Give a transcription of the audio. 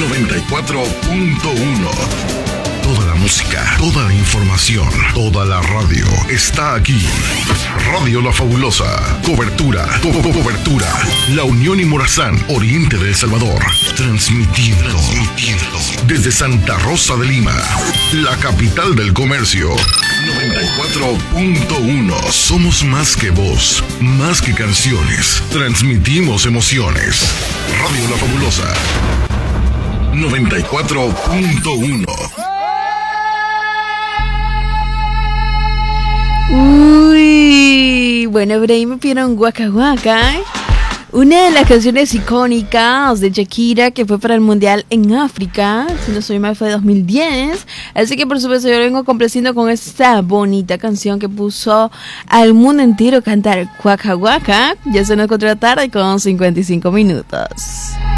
94.1. Toda la música, toda la información, toda la radio está aquí. Radio La Fabulosa. Cobertura. La Unión y Morazán, oriente de El Salvador. Transmitiendo desde Santa Rosa de Lima, la capital del comercio. 94.1. Somos más que voz, más que canciones. Transmitimos emociones. Radio La Fabulosa. 94.1. Uy, bueno, por ahí me pidieron Waka Waka, una de las canciones icónicas de Shakira que fue para el Mundial en África, si no soy mal fue 2010, así que por supuesto yo lo vengo complaciendo con esta bonita canción que puso al mundo entero a cantar Waka Waka. Ya se nos encontró tarde con 55 minutos.